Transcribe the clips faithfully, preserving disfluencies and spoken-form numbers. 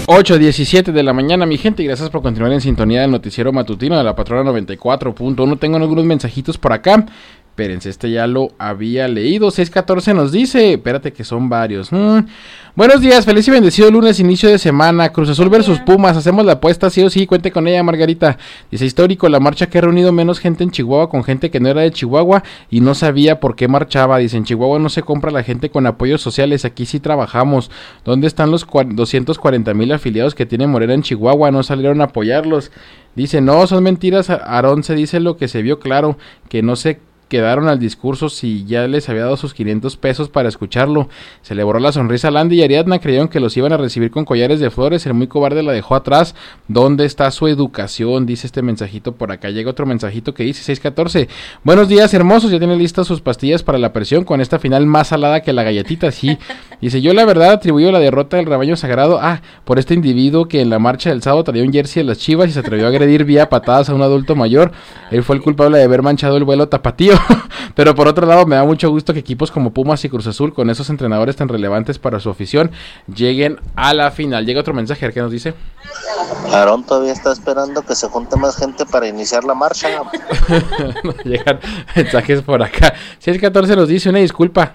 ocho diecisiete de la mañana, mi gente, y gracias por continuar en sintonía del noticiero matutino de la Patrona noventa y cuatro punto uno. Tengo algunos mensajitos por acá. Espérense, este ya lo había leído. seis catorce nos dice, espérate que son varios. Mm. Buenos días, feliz y bendecido lunes, inicio de semana. Cruz Azul versus Pumas, hacemos la apuesta, sí o sí, cuente con ella, Margarita. Dice, histórico, la marcha que ha reunido menos gente en Chihuahua con gente que no era de Chihuahua y no sabía por qué marchaba. Dice, en Chihuahua no se compra la gente con apoyos sociales, aquí sí trabajamos. ¿Dónde están los doscientos cuarenta mil afiliados que tiene Morena en Chihuahua? No salieron a apoyarlos. Dice, no, son mentiras, Aarón se dice lo que se vio claro, que no se quedaron al discurso si ya les había dado sus quinientos pesos para escucharlo. Se le borró la sonrisa a Landy y Ariadna, creyeron que los iban a recibir con collares de flores, el muy cobarde la dejó atrás. ¿Dónde está su educación? Dice este mensajito por acá. Llega otro mensajito que dice, seis catorce, buenos días hermosos, ya tienen listas sus pastillas para la presión con esta final más salada que la galletita, sí. Dice, yo la verdad atribuyo la derrota del rebaño sagrado, ah, por este individuo que en la marcha del sábado traía un jersey de las Chivas y se atrevió a agredir vía patadas a un adulto mayor. Él fue el culpable de haber manchado el vuelo tapatío. Pero por otro lado me da mucho gusto que equipos como Pumas y Cruz Azul, con esos entrenadores tan relevantes para su afición, lleguen a la final. Llega otro mensaje, ¿qué nos dice? Aarón todavía está esperando que se junte más gente para iniciar la marcha. No llegan mensajes por acá. seis catorce nos dice, una disculpa.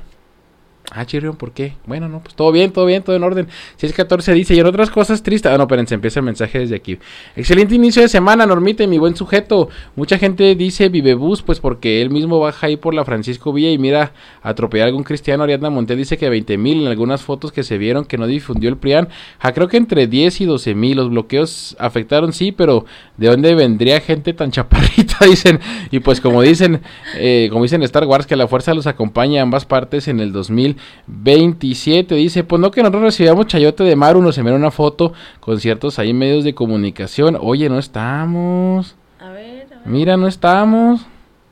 Ah, Chirrión, ¿por qué? Bueno, no, pues todo bien, todo bien, todo en orden. seis catorce dice, y en otras cosas tristes. Ah, no, espérense, empieza el mensaje desde aquí. Excelente inicio de semana, Normita y mi buen sujeto. Mucha gente dice Vivebus, pues porque él mismo baja ahí por la Francisco Villa y mira atropellar a algún cristiano. Ariadna Montiel dice que veinte mil en algunas fotos que se vieron que no difundió el PRIAN. Ah, creo que entre diez y doce mil. Los bloqueos afectaron, sí, pero ¿de dónde vendría gente tan chaparrita? Dicen, y pues como dicen, eh, como dicen Star Wars, que la fuerza los acompaña a ambas partes en el dos mil veintisiete. Dice, pues no que nosotros recibíamos chayote de Maru, nos enviaron una foto con ciertos ahí medios de comunicación. Oye, no estamos. A ver, a ver. Mira, no estamos.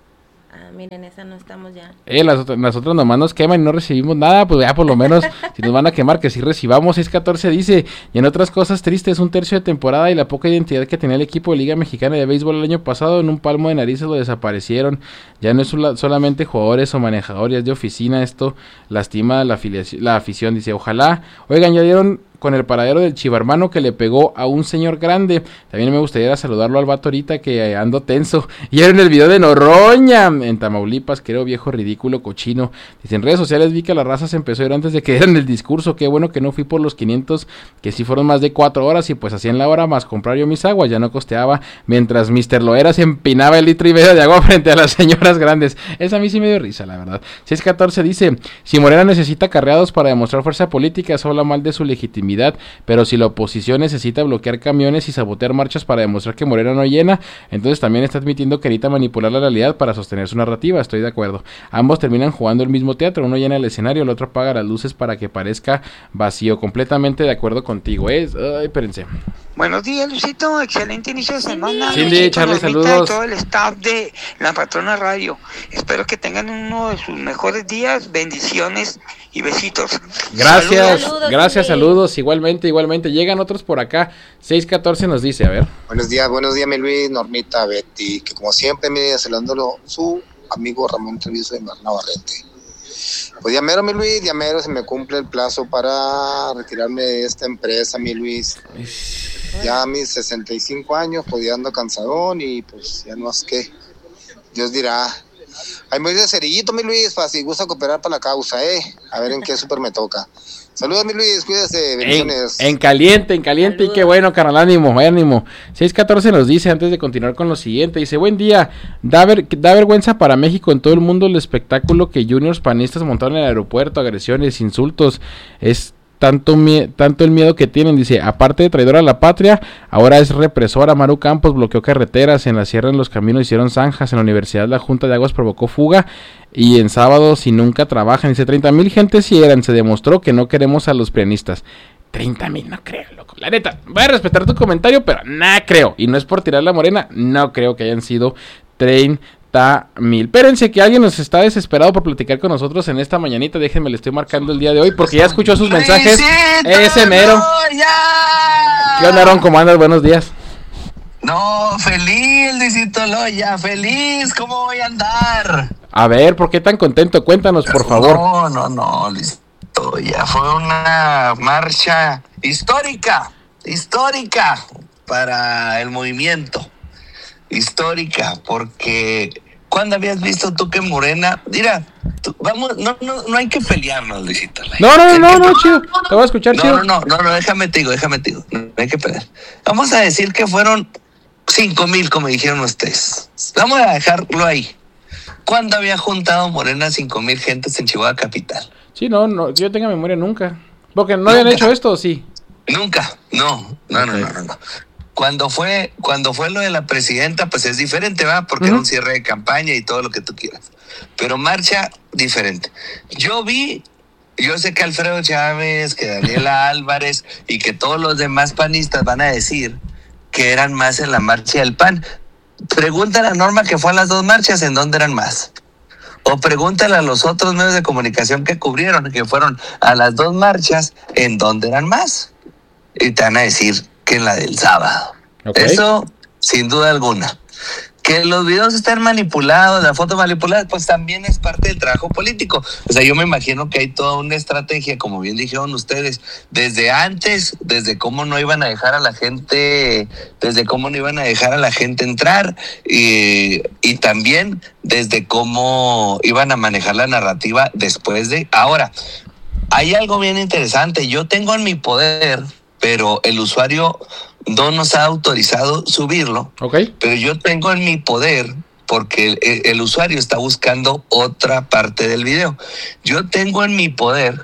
Ah, miren, esa no estamos ya. Eh, las, otras, las otras nomás nos queman y no recibimos nada, pues ya por lo menos si nos van a quemar que sí recibamos. seis catorce dice, y en otras cosas tristes, un tercio de temporada y la poca identidad que tenía el equipo de Liga Mexicana de Béisbol el año pasado, en un palmo de narices lo desaparecieron. Ya no es solamente jugadores o manejadores de oficina, esto lastima la, afiliación, la afición. Dice, ojalá, oigan, ya dieron con el paradero del chivarmano que le pegó a un señor grande. También me gustaría saludarlo al vato ahorita que ando tenso. Y era en el video de Noroña, en Tamaulipas, creo, viejo ridículo, cochino. Dice, en redes sociales vi que la raza se empezó a ir antes de que dieran el discurso. Qué bueno que no fui por los quinientos, que sí fueron más de cuatro horas y pues hacían la hora más comprar yo mis aguas, ya no costeaba. Mientras mister Loera se empinaba el litro y medio de agua frente a las señoras grandes. Esa a mí sí me dio risa, la verdad. seis catorce dice, si Morena necesita carreados para demostrar fuerza política, eso habla mal de su legitimidad. Pero si la oposición necesita bloquear camiones y sabotear marchas para demostrar que Morena no llena, entonces también está admitiendo que necesita manipular la realidad para sostener su narrativa. Estoy de acuerdo. Ambos terminan jugando el mismo teatro, uno llena el escenario, el otro apaga las luces para que parezca vacío. Completamente de acuerdo contigo. ¿eh? Ay, espérense. Buenos días, Luisito, excelente inicio de semana. Cindy, Charlie, saludos. Y todo el staff de La Patrona Radio. Espero que tengan uno de sus mejores días. Bendiciones y besitos. Gracias, saludos, gracias, Cindy. Saludos. Igualmente, igualmente. Llegan otros por acá. seis catorce nos dice, a ver. Buenos días, buenos días, mi Luis, Normita, Betty, que como siempre, me saludándolo su amigo Ramón Treviso de Navarrete. Pues ya mero, mi Luis, ya mero se me cumple el plazo para retirarme de esta empresa, mi Luis. Ya a mis sesenta y cinco años, pues ya ando cansadón y pues ya no es que Dios dirá. Ahí me voy de cerillito, mi Luis, para si gusta cooperar para la causa, eh. A ver en qué súper me toca. Saludos, mi Luis, cuídese, bendiciones. En, en caliente, en caliente. Saludos. Y qué bueno, carnal, ánimo, ánimo. seis catorce nos dice, antes de continuar con lo siguiente, dice, buen día, da, ver, da vergüenza para México en todo el mundo el espectáculo que juniors panistas montaron en el aeropuerto, agresiones, insultos, es tanto, mie- tanto el miedo que tienen, dice, aparte de traidora a la patria, ahora es represora. Maru Campos bloqueó carreteras, en la sierra en los caminos hicieron zanjas, en la universidad la Junta de Aguas provocó fuga, y en sábado si nunca trabajan, dice, treinta mil gentes si eran, se demostró que no queremos a los prianistas. treinta mil, no creo, loco, la neta, voy a respetar tu comentario, pero nada creo, y no es por tirar la morena, no creo que hayan sido treinta mil. Espérense que alguien nos está desesperado por platicar con nosotros en esta mañanita. Déjenme, le estoy marcando el día de hoy porque ya escuchó sus mensajes. Ese mero. ¿Qué onda, Aaron? ¿Cómo andas? Buenos días. No, feliz, Luisito Loya, feliz. ¿Cómo voy a andar? A ver, ¿por qué tan contento? Cuéntanos, por favor. No, no, no, Luisito Loya. Fue una marcha histórica. histórica para el movimiento. Histórica, porque ¿cuándo habías visto tú que Morena? Mira, tú, vamos, no, no, no hay que pelearnos, Luisito. No, no, no, no, no, chido. Te voy a escuchar, no, chido. No, no, no, no, déjame te digo, déjame te digo. No, no hay que pelear. Vamos a decir que fueron cinco mil, como dijeron ustedes. Vamos a dejarlo ahí. ¿Cuándo había juntado Morena cinco mil gentes en Chihuahua Capital? Sí, no, no, que yo tenga memoria nunca. Porque no habían hecho esto, sí. Nunca, no, no, okay. no, no, no, no. Cuando fue, cuando fue lo de la presidenta, pues es diferente, ¿va? Porque uh-huh. era un cierre de campaña y todo lo que tú quieras. Pero marcha diferente. Yo vi, yo sé que Alfredo Chávez, que Daniela Álvarez y que todos los demás panistas van a decir que eran más en la marcha del P A N. Pregúntale a Norma que fue a las dos marchas, ¿en dónde eran más? O pregúntale a los otros medios de comunicación que cubrieron, que fueron a las dos marchas, ¿en dónde eran más? Y te van a decir que en la del sábado. Okay. Eso, sin duda alguna. Que los videos estén manipulados, las fotos manipuladas, pues también es parte del trabajo político. O sea, yo me imagino que hay toda una estrategia, como bien dijeron ustedes, desde antes, desde cómo no iban a dejar a la gente, desde cómo no iban a dejar a la gente entrar, y, y también desde cómo iban a manejar la narrativa después de... Ahora, hay algo bien interesante. Yo tengo en mi poder, pero el usuario no nos ha autorizado subirlo. Okay. Pero yo tengo en mi poder, porque el, el usuario está buscando otra parte del video. Yo tengo en mi poder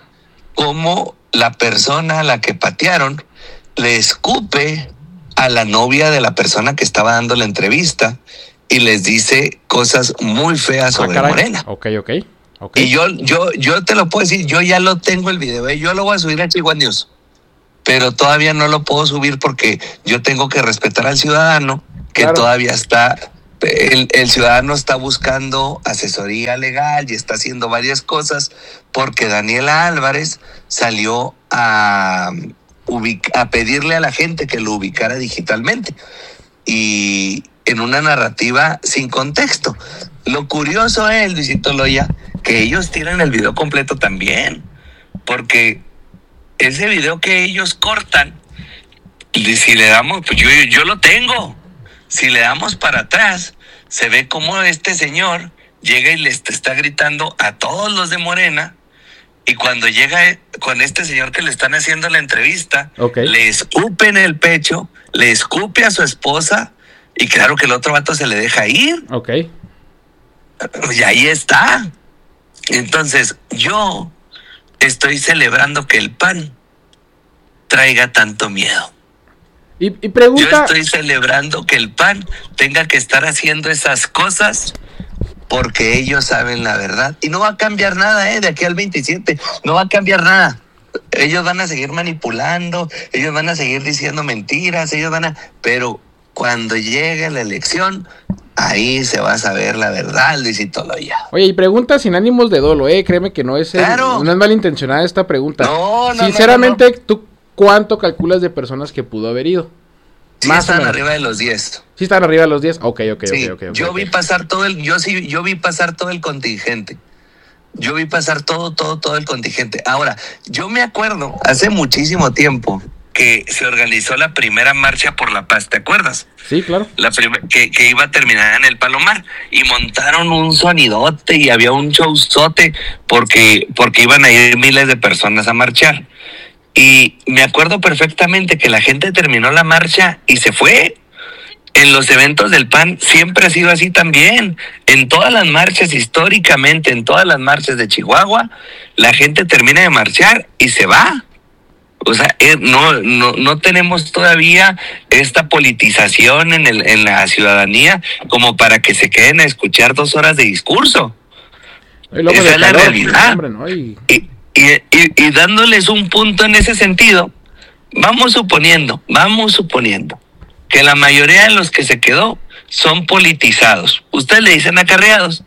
cómo la persona a la que patearon le escupe a la novia de la persona que estaba dando la entrevista y les dice cosas muy feas sobre ah, Morena. Ok, ok. Okay. Y yo, yo, yo te lo puedo decir, yo ya lo tengo el video, ¿eh? Yo lo voy a subir a Chihuahua News, pero todavía no lo puedo subir porque yo tengo que respetar al ciudadano que claro. todavía está, el, el ciudadano está buscando asesoría legal y está haciendo varias cosas porque Daniela Álvarez salió a, ubic- a pedirle a la gente que lo ubicara digitalmente y en una narrativa sin contexto. Lo curioso es, Luisito Loya, que ellos tiran el video completo también, porque ese video que ellos cortan, si le damos, pues yo, yo lo tengo, si le damos para atrás, se ve como este señor llega y les está gritando a todos los de Morena, y cuando llega con este señor que le están haciendo la entrevista, okay. le escupe en el pecho, le escupe a su esposa, y claro que el otro vato se le deja ir. Ok. Y ahí está. Entonces, yo estoy celebrando que el P A N traiga tanto miedo. Y, y pregunta... Yo estoy celebrando que el P A N tenga que estar haciendo esas cosas porque ellos saben la verdad. Y no va a cambiar nada, ¿eh? De aquí al veintisiete. No va a cambiar nada. Ellos van a seguir manipulando, ellos van a seguir diciendo mentiras, ellos van a... Pero cuando llegue la elección... Ahí se va a saber la verdad, Luisito Loya. Oye, y pregunta sin ánimos de dolo, eh, créeme que no es, claro. el, no es malintencionada esta pregunta. No, no, Sinceramente, no, no, no. ¿tú cuánto calculas de personas que pudo haber ido? Sí, Más están arriba de los diez. Sí, están arriba de los diez. Ok, ok, sí, ok, ok. okay yo okay. vi pasar todo el, yo sí, yo vi pasar todo el contingente. Yo vi pasar todo, todo, todo el contingente. Ahora, yo me acuerdo hace muchísimo tiempo que se organizó la primera marcha por la paz, ¿te acuerdas? Sí, claro. La prim- que, que iba a terminar en el Palomar y montaron un sonidote y había un showzote porque, porque iban a ir miles de personas a marchar. Y me acuerdo perfectamente que la gente terminó la marcha y se fue. En los eventos del P A N siempre ha sido así también. En todas las marchas, históricamente, en todas las marchas de Chihuahua, la gente termina de marchar y se va. O sea, eh, no, no, no tenemos todavía esta politización en, el, en la ciudadanía como para que se queden a escuchar dos horas de discurso. Esa es la realidad. Hombre, ¿no? y... Y, y, y, y dándoles un punto en ese sentido, vamos suponiendo, vamos suponiendo que la mayoría de los que se quedó son politizados. Ustedes le dicen acarreados.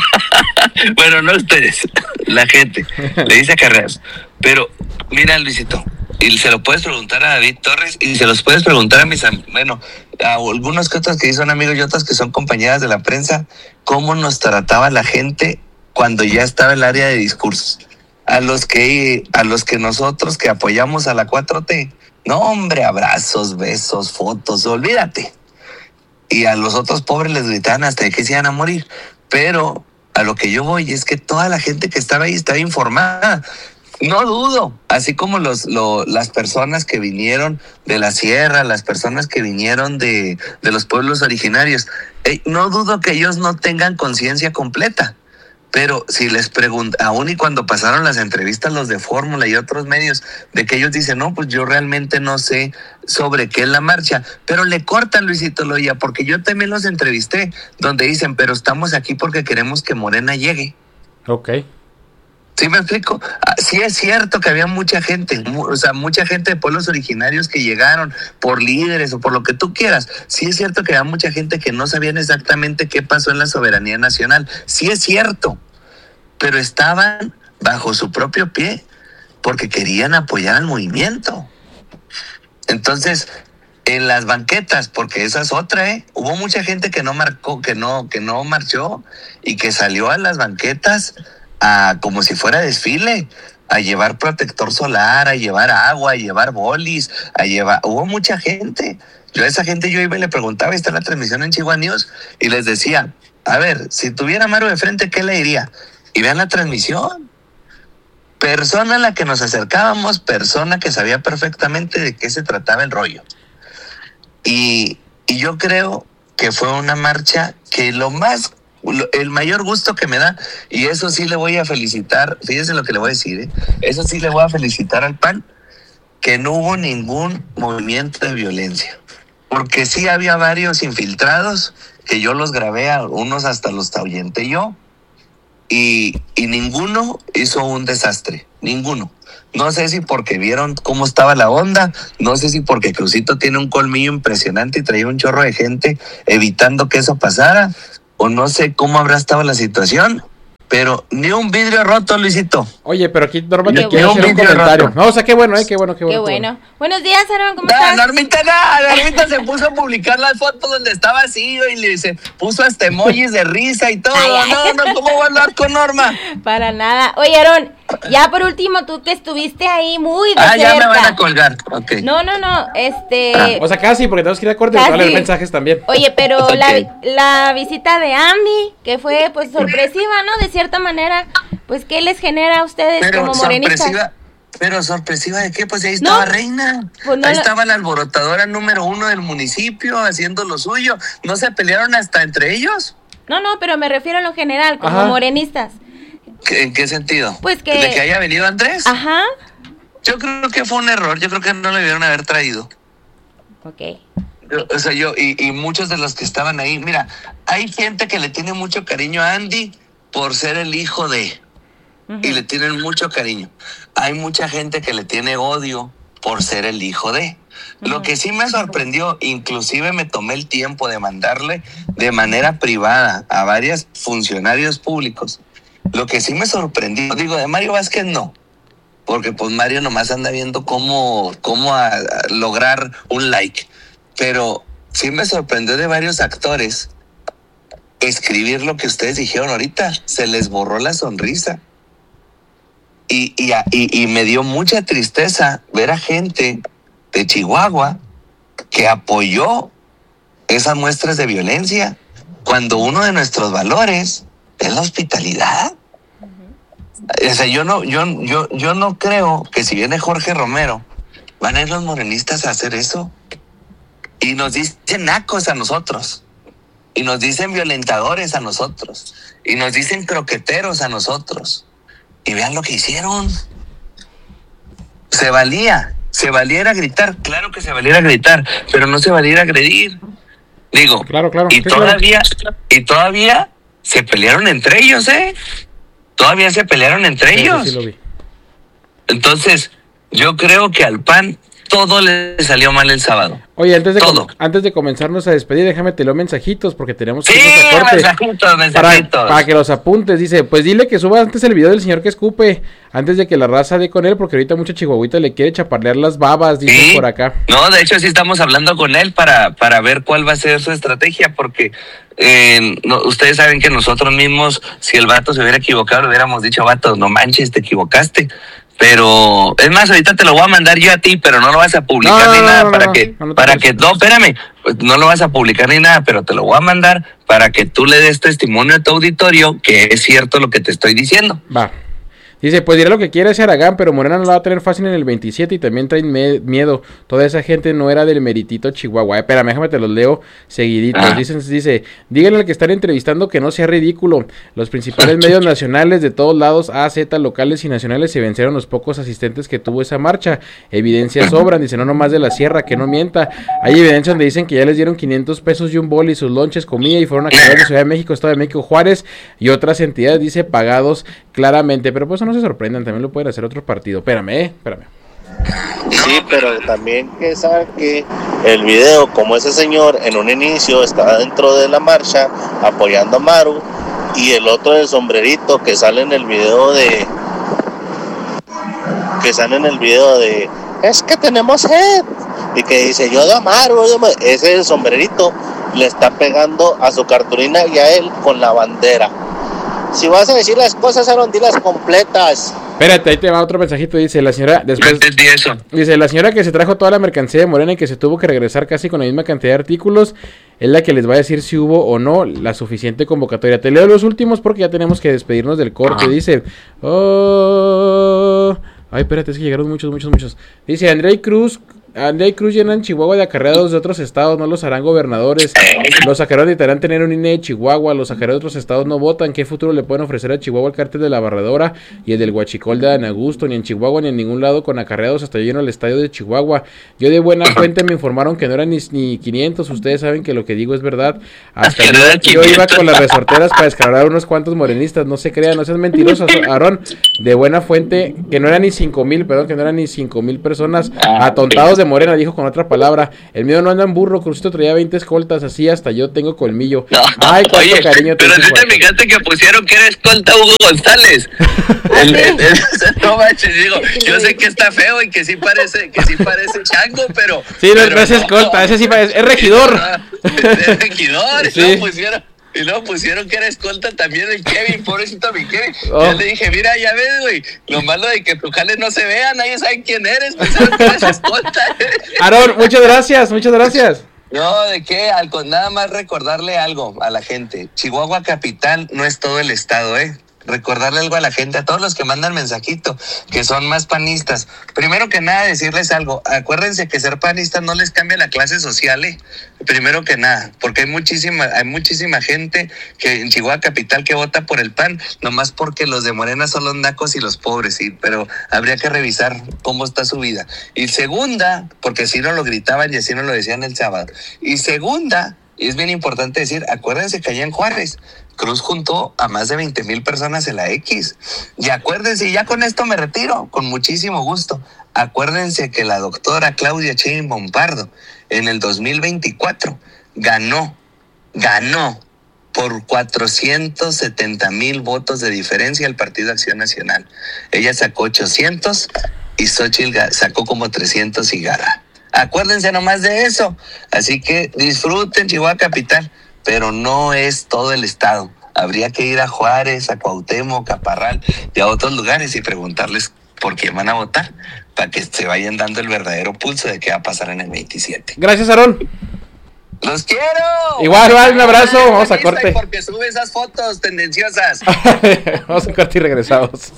Bueno, no ustedes, la gente le dice acarreados. Pero mira, Luisito, y se lo puedes preguntar a David Torres y se los puedes preguntar a mis am- bueno, a algunos que otros que son amigos y otras que son compañeras de la prensa, cómo nos trataba la gente cuando ya estaba el área de discursos. a los que a los que nosotros que apoyamos a la cuatro T, no hombre, abrazos, besos, fotos, olvídate. Y a los otros pobres les gritaban hasta que se iban a morir. Pero a lo que yo voy es que toda la gente que estaba ahí estaba informada. No dudo, así como los, lo, las personas que vinieron de la sierra, las personas que vinieron de, de los pueblos originarios, eh, no dudo que ellos no tengan conciencia completa. Pero si les pregunto, aún y cuando pasaron las entrevistas los de Fórmula y otros medios, de que ellos dicen, no, pues yo realmente no sé sobre qué es la marcha, pero le cortan, Luisito Loya, porque yo también los entrevisté, donde dicen, pero estamos aquí porque queremos que Morena llegue. Ok. ¿Sí me explico? Ah, sí es cierto que había mucha gente, mu- o sea, mucha gente de pueblos originarios que llegaron por líderes o por lo que tú quieras. Sí es cierto que había mucha gente que no sabían exactamente qué pasó en la soberanía nacional. Sí es cierto, pero estaban bajo su propio pie porque querían apoyar al movimiento. Entonces, en las banquetas, porque esa es otra, ¿eh? Hubo mucha gente que no marcó, que no, que no marchó y que salió a las banquetas a como si fuera desfile, a llevar protector solar, a llevar agua, a llevar bolis, a llevar... Hubo mucha gente. Yo a esa gente yo iba y le preguntaba, está en la transmisión en Chihuahua News, y les decía, a ver, si tuviera Maru de frente, ¿qué le diría? Y vean la transmisión. Persona a la que nos acercábamos, persona que sabía perfectamente de qué se trataba el rollo. Y, y yo creo que fue una marcha que lo más... el mayor gusto que me da, y eso sí le voy a felicitar, fíjense lo que le voy a decir, ¿eh? Eso sí le voy a felicitar al P A N, que no hubo ningún movimiento de violencia, porque sí había varios infiltrados, que yo los grabé, a unos hasta los ahuyenté yo, y, y ninguno hizo un desastre, ninguno. No sé si porque vieron cómo estaba la onda, no sé si porque Crucito tiene un colmillo impresionante y traía un chorro de gente evitando que eso pasara, o no sé cómo habrá estado la situación, pero ni un vidrio roto, Luisito. Oye, pero aquí Norma Qué te quiere bueno. hacer un comentario. No, o sea, qué bueno, eh, qué bueno, qué Qué bueno. bueno. Buenos días, Aaron, ¿cómo No, estás? Normita, no, Normita se puso a publicar las fotos donde estaba así y le se puso hasta emojis de risa y todo. Ay, ay. No, no, ¿cómo voy a hablar con Norma? Para nada. Oye, Aaron, ya por último, tú que estuviste ahí muy de Ah, cerca. ya me van a colgar. Ok. No, no, no, este... Ah, O sea, casi, porque tenemos que ir a corte y Casi. a leer mensajes también. Oye, pero Ok. la, la visita de Andy, que fue pues sorpresiva, ¿no? De cierta manera, pues ¿qué les genera a ustedes Pero como morenistas? sorpresiva, pero sorpresiva de qué, pues ahí No, estaba Reina, pues no ahí lo- estaba la alborotadora número uno del municipio haciendo lo suyo. ¿No se pelearon hasta entre ellos? No, no, pero me refiero a lo general, como Ajá. morenistas. ¿Qué- ¿En qué sentido? Pues que- ¿De que haya venido Andrés? Ajá. Yo creo que fue un error, yo creo que no le debieron haber traído. Ok. Yo- O sea, yo, y, y muchos de los que estaban ahí, mira, hay gente que le tiene mucho cariño a Andy por ser el hijo de, Ujú. y le tienen mucho cariño. Hay mucha gente que le tiene odio por ser el hijo de. Lo que sí me sorprendió, inclusive me tomé el tiempo de mandarle de manera privada a varios funcionarios públicos. Lo que sí me sorprendió, digo, de Mario Vázquez no, porque pues Mario nomás anda viendo cómo, cómo a- a lograr un like. Pero sí me sorprendió de varios actores escribir lo que ustedes dijeron ahorita. Se les borró la sonrisa. Y, y, a- y, y me dio mucha tristeza ver a gente de Chihuahua que apoyó esas muestras de violencia cuando uno de nuestros valores es la hospitalidad. O sea, yo no, yo, yo, yo no creo que si viene Jorge Romero van a ir los morenistas a hacer eso. Y nos dicen nacos a nosotros. Y nos dicen violentadores a nosotros. Y nos dicen croqueteros a nosotros. Y vean lo que hicieron. Se valía. Se valía ir a gritar. Claro que se valía ir a gritar. Pero no se valía ir a agredir. Digo. Claro, claro. Y sí, claro. todavía, y todavía se pelearon entre ellos, ¿eh? Todavía se pelearon entre Sí, ellos. sí, sí lo vi. Entonces, yo creo que al P A N todo le salió mal el sábado. Oye, antes de, todo. Com- antes de comenzarnos a despedir, déjame te leo mensajitos porque tenemos que sí, irnos a corte. mensajitos, mensajitos. Para, para que los apuntes, dice, pues dile que suba antes el video del señor que escupe, antes de que la raza dé con él, porque ahorita mucha chihuahuita le quiere chaparlear las babas, dicen ¿Sí? por acá. No, de hecho sí estamos hablando con él para, para ver cuál va a ser su estrategia, porque eh, no, ustedes saben que nosotros mismos, si el vato se hubiera equivocado, le hubiéramos dicho, vato, no manches, te equivocaste. Pero, es más, ahorita te lo voy a mandar yo a ti, pero no lo vas a publicar No, ni no, nada, no, para no, que, no, no te para preocupes. que, no, espérame, pues, no lo vas a publicar ni nada, pero te lo voy a mandar para que tú le des testimonio a tu auditorio que es cierto lo que te estoy diciendo. Va. Dice, pues dirá lo que quiera ese Aragán, pero Morena no la va a tener fácil en el veintisiete y también traen me- miedo. Toda esa gente no era del meritito Chihuahua. Eh, espérame, déjame te los leo seguiditos. Ah. Dicen, dice, díganle al que están entrevistando que no sea ridículo. Los principales medios nacionales de todos lados, A, Z, locales y nacionales, se vencieron los pocos asistentes que tuvo esa marcha. Evidencias sobran, dice, no nomás de la sierra, que no mienta. Hay evidencia donde dicen que ya les dieron quinientos pesos y un bol y sus lonches, comida y fueron a cargar de Ciudad de México, Estado de México, Juárez y otras entidades, dice, pagados claramente. Pero pues no se sorprendan, también lo pueden hacer otro partido. Espérame, eh, espérame. Sí, pero también que saben que el video, como ese señor en un inicio estaba dentro de la marcha apoyando a Maru, y el otro del sombrerito que sale en el video de que sale en el video de es que tenemos sed y que dice yo de Amaru, yo de Amaru", ese del sombrerito le está pegando a su cartulina y a él con la bandera. Si vas a decir las cosas, Aaron, dilas completas. Espérate, ahí te va otro mensajito, dice la señora, No después, entendí eso. dice, la señora que se trajo toda la mercancía de Morena y que se tuvo que regresar casi con la misma cantidad de artículos, es la que les va a decir si hubo o no la suficiente convocatoria. Te leo los últimos porque ya tenemos que despedirnos del corte, dice, oh... Ay, espérate, es que llegaron muchos, muchos, muchos. Dice, André Cruz, André Cruz llenan Chihuahua de acarreados de otros estados, no los harán gobernadores. Los acarreados necesitarán tener un I N E de Chihuahua, los acarreados de otros estados no votan. ¿Qué futuro le pueden ofrecer a Chihuahua el cártel de la Barredora y el del Huachicol de Dan Augusto? Ni en Chihuahua ni en ningún lado con acarreados, hasta lleno el estadio de Chihuahua. Yo de buena fuente me informaron que no eran ni, ni quinientos, ustedes saben que lo que digo es verdad. Hasta Que no eran yo, yo iba quinientos. con las resorteras para descargar unos cuantos morenistas, no se crean, no sean mentirosos, Aarón. De buena fuente, que no eran ni cinco mil, perdón, que no eran ni cinco mil personas atontados de Morena, dijo con otra palabra. El mío no anda en burro, Crucito traía veinte escoltas, así hasta yo tengo colmillo. No, Ay, cuánto oye, cariño pero tengo, si te Juan. fijaste que pusieron que era escolta Hugo González. El- el- el- no manches, digo, yo sé que está feo y que sí parece, que sí parece chango, pero. Sí, no, pero no es escolta, ese sí parece, es regidor. Es regidor, y Sí. luego pusieron. Y luego pusieron que era escolta también el Kevin, pobrecito mi Kevin. Oh. Yo le dije, mira, ya ves, güey, lo malo de que tu jale no se vea, nadie sabe quién eres, pensaron que eres escolta. Aarón, muchas gracias, muchas gracias. No, ¿de qué? Al, con nada más recordarle algo a la gente. Chihuahua capital no es todo el estado, ¿eh? Recordarle algo a la gente, a todos los que mandan mensajito, que son más panistas. Primero que nada, decirles algo. Acuérdense que ser panistas no les cambia la clase social, ¿eh? Primero que nada, porque hay muchísima, hay muchísima gente que en Chihuahua capital que vota por el P A N, nomás porque los de Morena son los nacos y los pobres, sí, pero habría que revisar cómo está su vida. Y segunda, porque así no lo gritaban y así no lo decían el sábado. Y segunda, y es bien importante decir, acuérdense que allá en Juárez, Cruz juntó a más de veinte mil personas en la X. Y acuérdense, y ya con esto me retiro, con muchísimo gusto. Acuérdense que la doctora Claudia Sheinbaum Pardo en el dos mil veinticuatro ganó, ganó por cuatrocientos setenta mil votos de diferencia el Partido Acción Nacional. Ella sacó ochocientos y Xochitl ga- sacó como trescientos y Garra. Acuérdense nomás de eso. Así que disfruten Chihuahua capital, pero no es todo el estado. Habría que ir a Juárez, a Cuauhtémoc, a Parral y a otros lugares y preguntarles por quién van a votar, para que se vayan dando el verdadero pulso de qué va a pasar en el veintisiete. Gracias, Aarón. ¡Los quiero! Igual, igual, un abrazo, vamos a Lista, corte. y porque sube esas fotos tendenciosas. Vamos a corte y regresamos.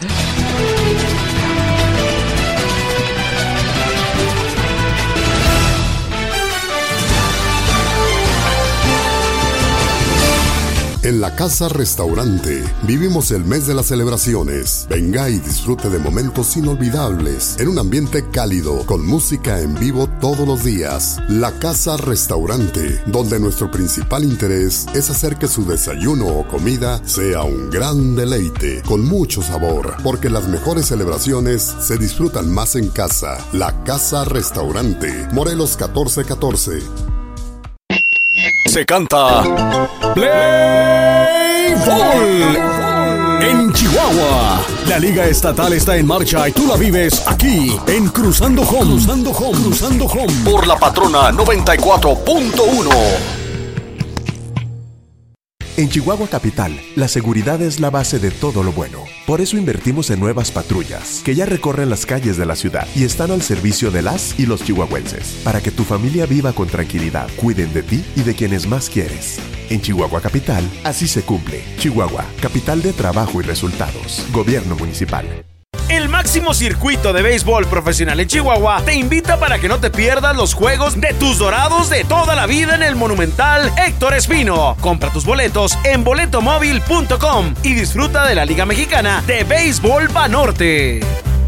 En la Casa Restaurante vivimos el mes de las celebraciones. Venga y disfrute de momentos inolvidables en un ambiente cálido con música en vivo todos los días. La Casa Restaurante, donde nuestro principal interés es hacer que su desayuno o comida sea un gran deleite con mucho sabor, porque las mejores celebraciones se disfrutan más en casa. La Casa Restaurante, Morelos catorce catorce. Se canta Play Ball en Chihuahua. La Liga Estatal está en marcha y tú la vives aquí en Cruzando Home. Cruzando Home. Cruzando Home. Por la Patrona noventa y cuatro punto uno. En Chihuahua Capital, la seguridad es la base de todo lo bueno. Por eso invertimos en nuevas patrullas, que ya recorren las calles de la ciudad y están al servicio de las y los chihuahuenses, para que tu familia viva con tranquilidad, cuiden de ti y de quienes más quieres. En Chihuahua Capital, así se cumple. Chihuahua, capital de trabajo y resultados. Gobierno municipal. El máximo circuito de béisbol profesional en Chihuahua te invita para que no te pierdas los juegos de tus Dorados de toda la vida en el Monumental Héctor Espino. Compra tus boletos en boleto móvil punto com y disfruta de la Liga Mexicana de Béisbol Banorte.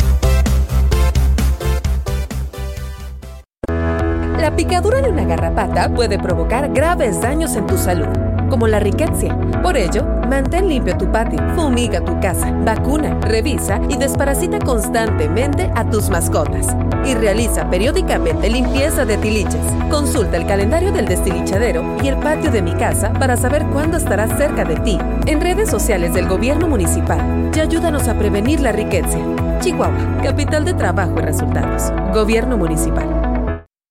La picadura de una garrapata puede provocar graves daños en tu salud, como la riqueza. Por ello, mantén limpio tu patio, fumiga tu casa, vacuna, revisa y desparasita constantemente a tus mascotas. Y realiza periódicamente limpieza de tiliches. Consulta el calendario del destilichadero y el patio de mi casa para saber cuándo estará cerca de ti. En redes sociales del Gobierno Municipal y ayúdanos a prevenir la riqueza. Chihuahua, capital de trabajo y resultados. Gobierno Municipal.